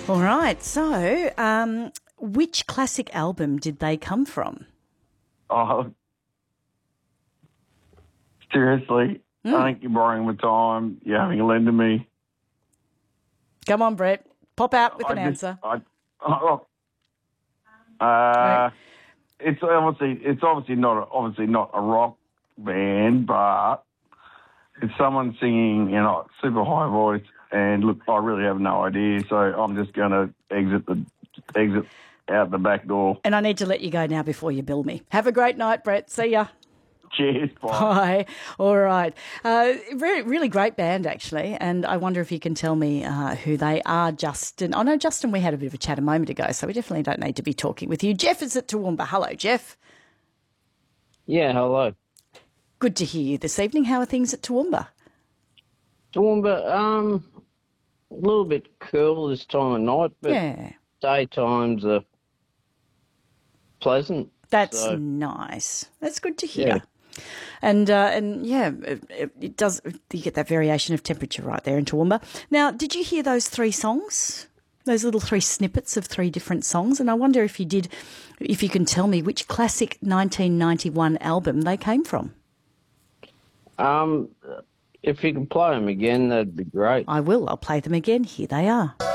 All right. So, which classic album did they come from? Oh, seriously, I think you're borrowing my time. You're having a lend to me. Come on, Brett. Pop out with an answer. It's obviously not a rock band, but it's someone singing in a super high voice. And look, I really have no idea, so I'm just going to exit out the back door. And I need to let you go now before you bill me. Have a great night, Brett. See ya. Cheers. Bye. Bye. All right. Really great band, actually. And I wonder if you can tell me who they are, Justin. Oh, no, Justin, we had a bit of a chat a moment ago, so we definitely don't need to be talking with you. Jeff is at Toowoomba. Hello, Jeff. Yeah, hello. Good to hear you this evening. How are things at Toowoomba? Toowoomba, a little bit cool this time of night, but daytimes are pleasant. That's nice. That's good to hear. Yeah. And it does. You get that variation of temperature right there in Toowoomba. Now, did you hear those three songs? Those little three snippets of three different songs? And I wonder if you did, if you can tell me which classic 1991 album they came from. If you can play them again, that'd be great. I will. I'll play them again. Here they are.